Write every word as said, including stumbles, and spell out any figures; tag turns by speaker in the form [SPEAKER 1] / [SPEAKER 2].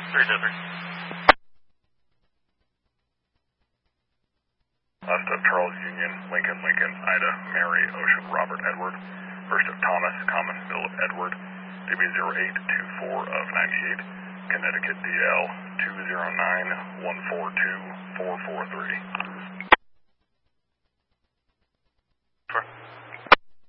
[SPEAKER 1] three two three.
[SPEAKER 2] Last of Charles Union, Lincoln, Lincoln, Ida, Mary, Ocean, Robert, Edward. First of Thomas, Common, Philip, Edward. D B zero eight two four of ninety-eight. Connecticut D L two zero nine one four two four four three.